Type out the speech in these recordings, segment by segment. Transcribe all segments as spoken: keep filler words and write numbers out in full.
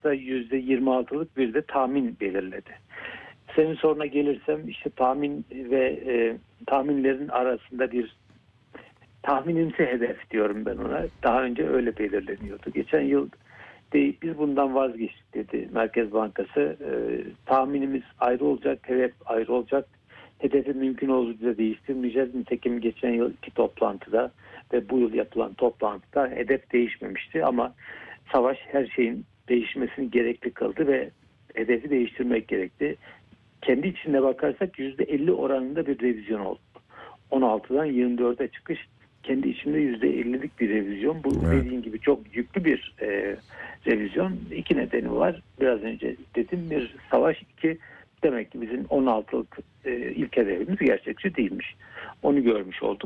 da yüzde yirmi altılık bir de tahmin belirledi. Senin soruna gelirsem işte tahmin ve e, tahminlerin arasında bir tahminimsi hedef diyorum ben ona. Daha önce öyle belirleniyordu. Geçen yıl de, biz bundan vazgeçtik dedi Merkez Bankası. E, tahminimiz ayrı olacak, hedef ayrı olacak. Hedefi mümkün olduğunca değiştirmeyeceğiz. Nitekim geçen yıl iki toplantıda ve bu yıl yapılan toplantıda hedef değişmemişti ama savaş her şeyin değişmesini gerekli kıldı ve hedefi değiştirmek gerekti. Kendi içinde bakarsak yüzde elli oranında bir revizyon oldu. on altıdan yirmi dörde çıkış kendi içinde yüzde ellilik bir revizyon. Bu evet. Dediğin gibi çok yüklü bir e, revizyon. İki nedeni var. Biraz önce dedim, bir savaş, iki demek ki bizim on altılık e, ilk hedefimiz gerçekçi değilmiş. Onu görmüş olduk.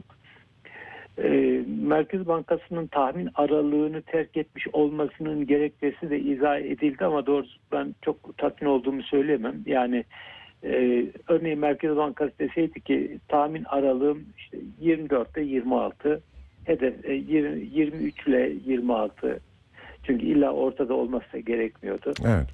E, Merkez Bankası'nın tahmin aralığını terk etmiş olmasının gerekçesi de izah edildi ama doğrusu ben çok tatmin olduğumu söyleyemem. Yani e, örneğin Merkez Bankası deseydi ki tahmin aralığım işte yirmi dört ile yirmi altı, hedef e, yirmi üç ile yirmi altı, çünkü illa ortada olması da gerekmiyordu. Evet.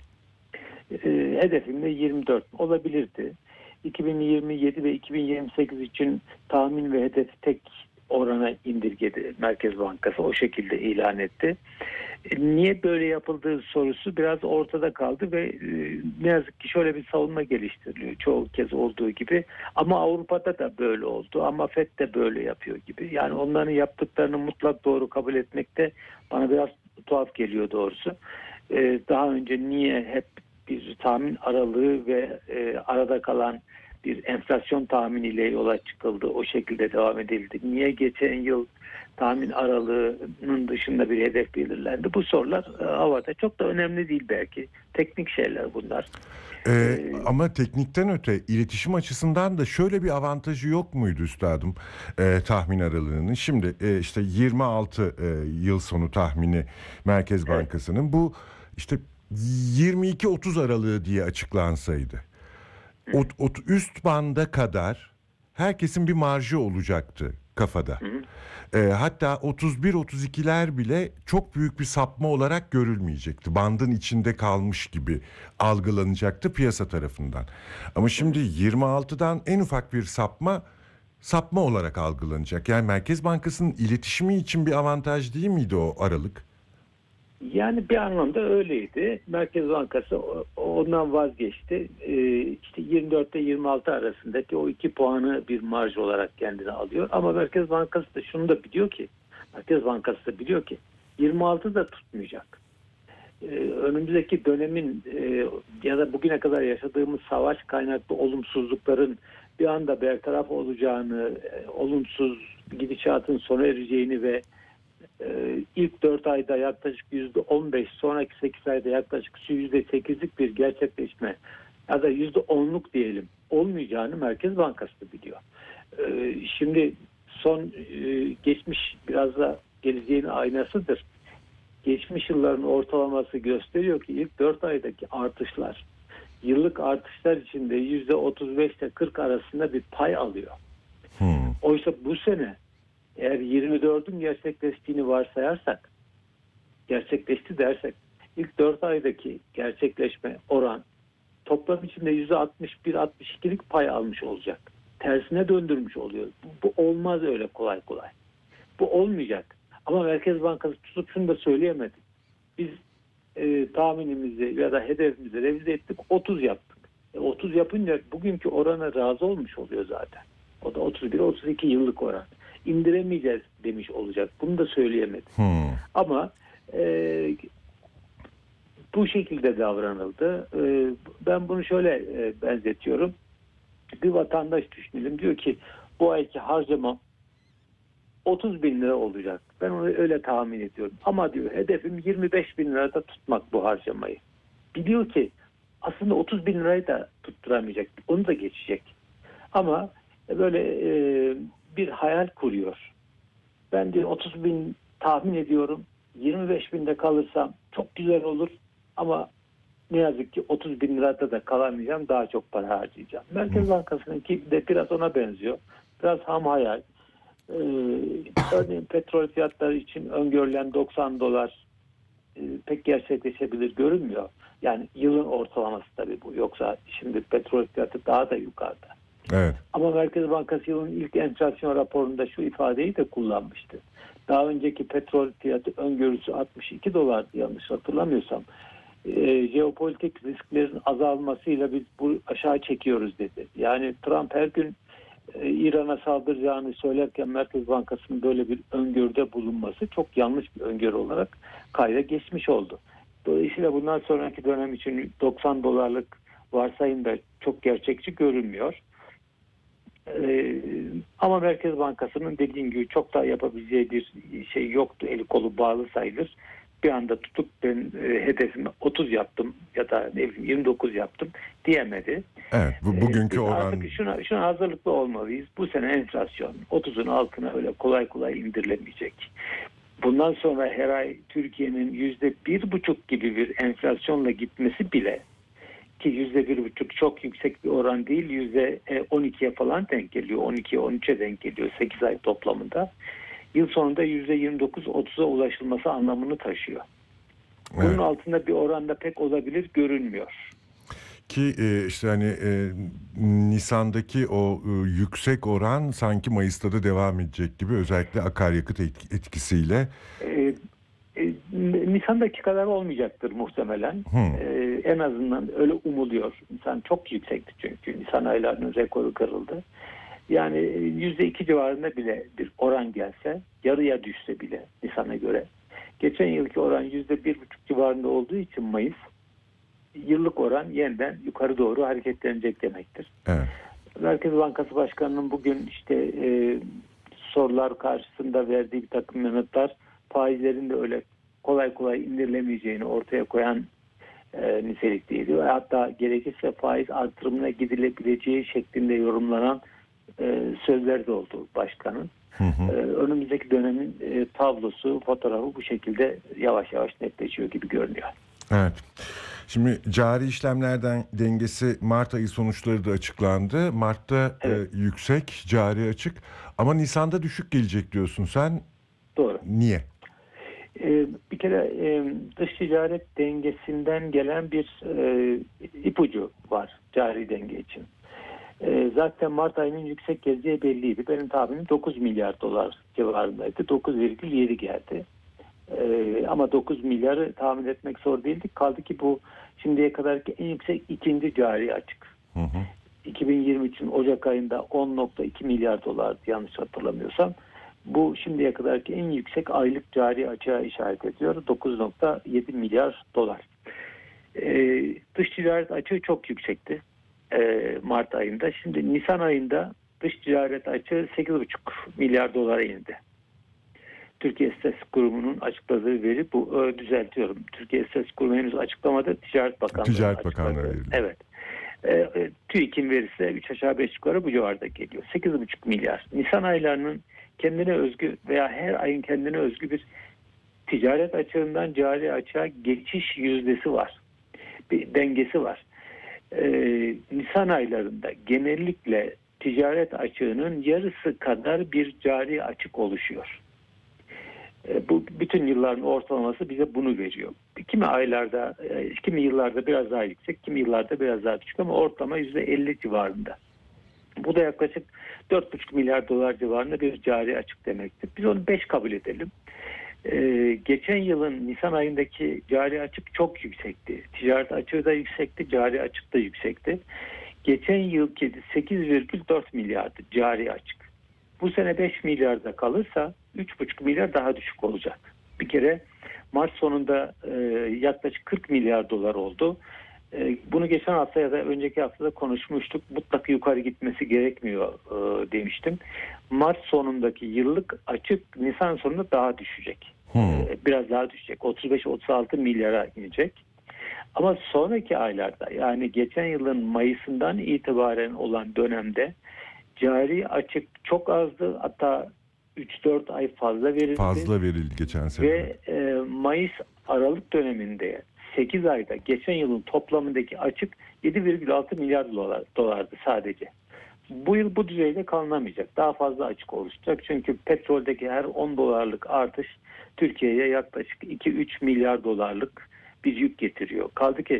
E, hedefim de yirmi dört olabilirdi. iki bin yirmi yedi ve iki bin yirmi sekiz için tahmin ve hedefi tek orana indirgedi Merkez Bankası, o şekilde ilan etti. E, niye böyle yapıldığı sorusu biraz ortada kaldı ve e, ne yazık ki şöyle bir savunma geliştiriliyor çoğu kez olduğu gibi. Ama Avrupa'da da böyle oldu, ama F E D de böyle yapıyor gibi. Yani onların yaptıklarını mutlak doğru kabul etmek de bana biraz tuhaf geliyor doğrusu. E, daha önce niye hep bir tahmin aralığı ve e, arada kalan bir enflasyon tahminiyle yola çıkıldı, o şekilde devam edildi? Niye geçen yıl tahmin aralığının dışında bir hedef belirlendi? Bu sorular e, havada, çok da önemli değil belki. Teknik şeyler bunlar. Ee, ee, ama teknikten öte iletişim açısından da şöyle bir avantajı yok muydu üstadım e, tahmin aralığının? Şimdi e, işte yirmi altı e, yıl sonu tahmini Merkez Bankası'nın, evet. Bu işte yirmi iki otuz aralığı diye açıklansaydı, o, o, üst banda kadar herkesin bir marjı olacaktı kafada. Hı hı. E, hatta otuz bir otuz ikiler bile çok büyük bir sapma olarak görülmeyecekti. Bandın içinde kalmış gibi algılanacaktı piyasa tarafından. Ama şimdi yirmi altıdan en ufak bir sapma sapma olarak algılanacak. Yani Merkez Bankası'nın iletişimi için bir avantaj değil miydi o aralık? Yani bir anlamda öyleydi. Merkez Bankası ondan vazgeçti. Ee, işte yirmi dört ile yirmi altı arasındaki o iki puanı bir marj olarak kendine alıyor. Ama Merkez Bankası da şunu da biliyor ki, Merkez Bankası da biliyor ki yirmi altı da tutmayacak. Ee, önümüzdeki dönemin e, ya da bugüne kadar yaşadığımız savaş kaynaklı olumsuzlukların bir anda bertaraf olacağını, e, olumsuz gidişatın sona ereceğini ve İlk dört ayda yaklaşık yüzde on beş, sonraki sekiz ayda yaklaşık yüzde sekizlik bir gerçekleşme ya da yüzde onluk diyelim olmayacağını Merkez Bankası da biliyor. Şimdi son geçmiş biraz da geleceğin aynasıdır. Geçmiş yılların ortalaması gösteriyor ki ilk dört aydaki artışlar yıllık artışlar içinde yüzde otuz beş ile kırk arasında bir pay alıyor. Hmm. Oysa bu sene eğer yirmi dördün gerçekleştiğini varsayarsak, gerçekleşti dersek, ilk dört aydaki gerçekleşme oran toplam içinde yüzde altmış bir altmış ikilik pay almış olacak. Tersine döndürmüş oluyor. Bu, bu olmaz öyle kolay kolay. Bu olmayacak. Ama Merkez Bankası tutup şunu da söyleyemedi. Biz e, tahminimizi ya da hedefimizi revize ettik, otuz yaptık. E, otuz yapınca bugünkü orana razı olmuş oluyor zaten. O da otuz bir otuz iki yıllık oran. İndiremeyeceğiz demiş olacak. Bunu da söyleyemedi. Hmm. Ama e, bu şekilde davranıldı. E, ben bunu şöyle e, benzetiyorum. Bir vatandaş düşünelim. Diyor ki bu ayki harcamam otuz bin lira olacak. Ben onu öyle tahmin ediyorum. Ama diyor hedefim yirmi beş bin lirada tutmak bu harcamayı. Biliyor ki aslında otuz bin lirayı da tutturamayacak. Onu da geçecek. Ama böyle e, bir hayal kuruyor. Ben diyor otuz bin tahmin ediyorum. yirmi beş binde kalırsam çok güzel olur. Ama ne yazık ki otuz bin lirada da kalamayacağım. Daha çok para harcayacağım. Merkez Bankası'nınki de biraz ona benziyor. Biraz ham hayal. Ee, örneğin petrol fiyatları için öngörülen doksan dolar pek gerçekleşebilir görünmüyor. Yani yılın ortalaması tabii bu. Yoksa şimdi petrol fiyatı daha da yukarıda. Evet. Ama Merkez Bankası yılın ilk enflasyon raporunda şu ifadeyi de kullanmıştı. Daha önceki petrol fiyatı öngörüsü altmış iki dolar, yanlış hatırlamıyorsam. E, jeopolitik risklerin azalmasıyla biz bu aşağı çekiyoruz dedi. Yani Trump her gün e, İran'a saldıracağını söylerken Merkez Bankası'nın böyle bir öngörüde bulunması çok yanlış bir öngörü olarak kayda geçmiş oldu. Dolayısıyla bundan sonraki dönem için doksan dolarlık varsayım da çok gerçekçi görünmüyor. Ee, ama Merkez Bankası'nın dediğim gibi çok daha yapabileceği bir şey yoktu. Eli kolu bağlı sayılır. Bir anda tutup ben e, hedefimi otuz yaptım ya da ne bileyim yirmi dokuz yaptım diyemedi. Evet. Bu, bugünkü Ee, oran... Artık şuna, şuna hazırlıklı olmalıyız. Bu sene enflasyon otuzun altına öyle kolay kolay indirilemeyecek. Bundan sonra her ay Türkiye'nin yüzde bir buçuk gibi bir enflasyonla gitmesi bile, ki yüzde bir buçuk çok yüksek bir oran değil, yüzde on ikiye falan denk geliyor, on ikiye on üçe denk geliyor sekiz ay toplamında. Yıl sonunda yüzde yirmi dokuz otuza ulaşılması anlamını taşıyor. Bunun Evet. altında bir oranda pek olabilir görünmüyor. Ki e, işte hani e, Nisan'daki o e, yüksek oran sanki Mayıs'ta da devam edecek gibi, özellikle akaryakıt etk- etkisiyle. Ee, e, Nisan'daki kadar olmayacaktır muhtemelen. Hmm. Ee, en azından öyle umuluyor. Nisan çok yüksekti çünkü. Nisan aylarının rekoru kırıldı. Yani yüzde iki civarında bile bir oran gelse, yarıya düşse bile Nisan'a göre. Geçen yılki oran yüzde bir buçuk civarında olduğu için Mayıs, yıllık oran yeniden yukarı doğru hareketlenecek demektir. Evet. Merkez Bankası Başkanı'nın bugün işte e, sorular karşısında verdiği bir takım yanıtlar faizlerin de öyle kolay kolay indirilemeyeceğini ortaya koyan e, nitelikteydi. Hatta gerekirse faiz artırımına gidilebileceği şeklinde yorumlanan e, sözler de oldu başkanın. Hı hı. E, önümüzdeki dönemin e, tablosu, fotoğrafı bu şekilde yavaş yavaş netleşiyor gibi görünüyor. Evet. Şimdi cari işlemlerden dengesi Mart ayı sonuçları da açıklandı. Mart'ta Evet. e, yüksek cari açık ama Nisan'da düşük gelecek diyorsun sen. Doğru. Niye? Ee, bir kere e, dış ticaret dengesinden gelen bir e, ipucu var cari denge için. E, zaten Mart ayının yüksek geleceği belliydi. Benim tahminim dokuz milyar dolar civarındaydı. dokuz virgül yedi geldi. E, ama dokuz milyarı tahmin etmek zor değildi. Kaldı ki bu şimdiye kadarki en yüksek ikinci cari açık. Hı hı. iki bin yirmi üçün Ocak ayında on nokta iki milyar dolardı yanlış hatırlamıyorsam. Bu şimdiye kadarki en yüksek aylık cari açığa işaret ediyor. dokuz nokta yedi milyar dolar. Ee, dış ticaret açığı çok yüksekti ee, Mart ayında. Şimdi Nisan ayında dış ticaret açığı sekiz buçuk milyar dolara indi. Türkiye İstatistik Kurumu'nun açıkladığı veri bu. Ee, düzeltiyorum. Türkiye İstatistik Kurumu henüz açıklamadı. Ticaret Bakanlığı Ticaret açıkladı. Bakanlığı verildi. Evet. E, TÜİK'in verisi de üç aşağı beş yukarı bu civarda geliyor. sekiz buçuk milyar. Nisan aylarının kendine özgü veya her ayın kendine özgü bir ticaret açığından cari açığa geçiş yüzdesi var. Bir dengesi var. E, Nisan aylarında genellikle ticaret açığının yarısı kadar bir cari açık oluşuyor. E, bu bütün yılların ortalaması bize bunu veriyor. Kimi aylarda, e, kimi yıllarda biraz daha yüksek, kimi yıllarda biraz daha düşük ama ortalama yüzde elli civarında. Bu da yaklaşık dört buçuk milyar dolar civarında bir cari açık demektir. Biz onu beş kabul edelim. Ee, geçen yılın Nisan ayındaki cari açık çok yüksekti. Ticaret açığı da yüksekti, cari açık da yüksekti. Geçen yılki sekiz virgül dört milyardı cari açık. Bu sene beş milyarda kalırsa üç buçuk milyar daha düşük olacak. Bir kere Mart sonunda e, yaklaşık kırk milyar dolar oldu. E, bunu geçen hafta ya da önceki haftada konuşmuştuk. Mutlaka yukarı gitmesi gerekmiyor e, demiştim. Mart sonundaki yıllık açık Nisan sonunda daha düşecek. Hmm. E, biraz daha düşecek. otuz beş otuz altı milyara inecek. Ama sonraki aylarda, yani geçen yılın Mayıs'ından itibaren olan dönemde cari açık çok azdı. Hatta üç dört ay fazla verildi. Fazla verildi geçen sene. Ve e, Mayıs Aralık döneminde sekiz ayda geçen yılın toplamındaki açık yedi virgül altı milyar dolar, dolardı sadece. Bu yıl bu düzeyde kalınamayacak. Daha fazla açık oluşacak. Çünkü petroldeki her on dolarlık artış Türkiye'ye yaklaşık iki üç milyar dolarlık bir yük getiriyor. Kaldı ki